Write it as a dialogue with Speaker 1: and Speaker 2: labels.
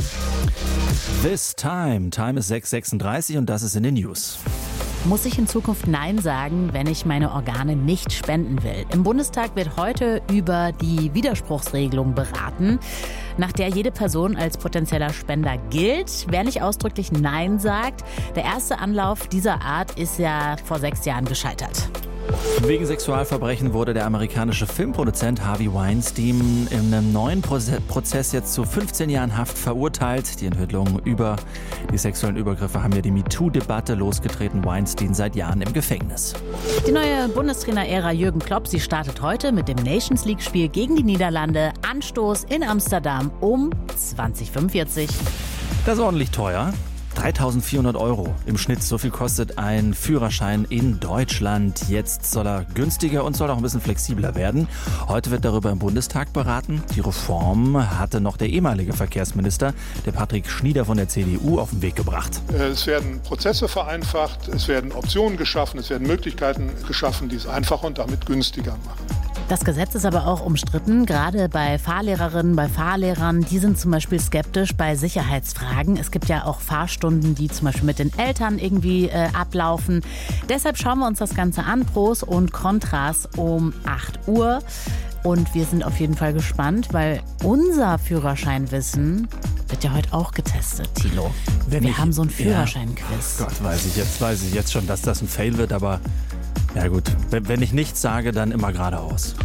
Speaker 1: This time. Time ist 6:36 und das ist in den News.
Speaker 2: Muss ich in Zukunft Nein sagen, wenn ich meine Organe nicht spenden will? Im Bundestag wird heute über die Widerspruchsregelung beraten, nach der jede Person als potenzieller Spender gilt. Wer nicht ausdrücklich Nein sagt, der erste Anlauf dieser Art ist ja vor 6 Jahren gescheitert.
Speaker 1: Wegen Sexualverbrechen wurde der amerikanische Filmproduzent Harvey Weinstein in einem neuen Prozess jetzt zu 15 Jahren Haft verurteilt. Die Enthüllungen über die sexuellen Übergriffe haben ja die MeToo-Debatte losgetreten. Weinstein seit Jahren im Gefängnis.
Speaker 2: Die neue Bundestrainer-Ära Jürgen Klopp, sie startet heute mit dem Nations League-Spiel gegen die Niederlande. Anstoß in Amsterdam um 20:45.
Speaker 1: Das ist ordentlich teuer. 3.400 € im Schnitt, so viel kostet ein Führerschein in Deutschland. Jetzt soll er günstiger und soll auch ein bisschen flexibler werden. Heute wird darüber im Bundestag beraten. Die Reform hatte noch der ehemalige Verkehrsminister, der Patrick Schnieder von der CDU, auf den Weg gebracht.
Speaker 3: Es werden Prozesse vereinfacht, es werden Optionen geschaffen, es werden Möglichkeiten geschaffen, die es einfacher und damit günstiger machen.
Speaker 2: Das Gesetz ist aber auch umstritten, gerade bei Fahrlehrerinnen, bei Fahrlehrern. Die sind zum Beispiel skeptisch bei Sicherheitsfragen. Es gibt ja auch Fahrstunden, die zum Beispiel mit den Eltern irgendwie ablaufen. Deshalb schauen wir uns das Ganze an, Pros und Kontras um 8 Uhr. Und wir sind auf jeden Fall gespannt, weil unser Führerscheinwissen wird ja heute auch getestet, Thilo. Wir haben so ein Führerscheinquiz.
Speaker 1: Ja, Gott, weiß ich jetzt schon, dass das ein Fail wird, aber ja gut, wenn ich nichts sage, dann immer geradeaus.